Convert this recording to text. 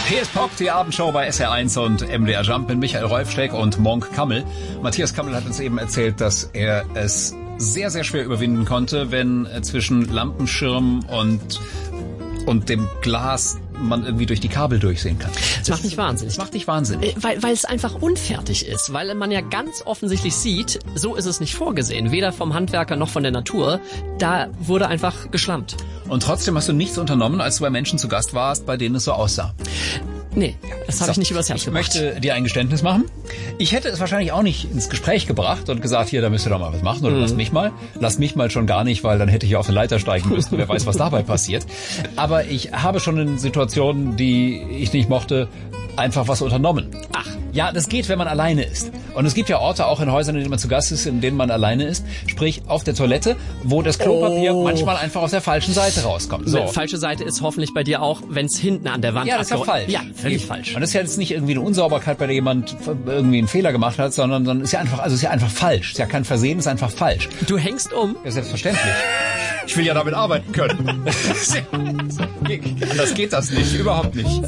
PS Pop, die Abendshow bei SR1 und MDR Jump mit Michael Rolfsteck und Monk Kammel. Matthias Kammel hat uns eben erzählt, dass er es sehr, sehr schwer überwinden konnte, wenn zwischen Lampenschirm und dem Glas man irgendwie durch die Kabel durchsehen kann. Das macht mich wahnsinnig. Das macht dich wahnsinnig. Weil es einfach unfertig ist. Weil man ja ganz offensichtlich sieht, so ist es nicht vorgesehen. Weder vom Handwerker noch von der Natur. Da wurde einfach geschlampt. Und trotzdem hast du nichts unternommen, als du bei Menschen zu Gast warst, bei denen es so aussah. Nee, das habe ich nicht übers Herz gebracht. Ich möchte dir ein Geständnis machen. Ich hätte es wahrscheinlich auch nicht ins Gespräch gebracht und gesagt, hier, da müsst ihr doch mal was machen oder lass mich mal. Lass mich mal schon gar nicht, weil dann hätte ich ja auf eine Leiter steigen müssen. Wer weiß, was dabei passiert. Aber ich habe schon in Situationen, die ich nicht mochte, einfach was unternommen. Ach. Ja, das geht, wenn man alleine ist. Und es gibt ja Orte, auch in Häusern, in denen man zu Gast ist, in denen man alleine ist. Sprich, auf der Toilette, wo das Klopapier manchmal einfach aus der falschen Seite rauskommt. So. Falsche Seite ist hoffentlich bei dir auch, wenn es hinten an der Wand Ja, das ist ja falsch. Ja, völlig falsch. Und das ist ja jetzt nicht irgendwie eine Unsauberkeit, bei der jemand irgendwie einen Fehler gemacht hat, sondern ist ja einfach, also ist ja einfach falsch. Ist ja kein Versehen, ist einfach falsch. Du hängst um. Ja, selbstverständlich. Ich will ja damit arbeiten können. Anders geht das nicht, überhaupt nicht.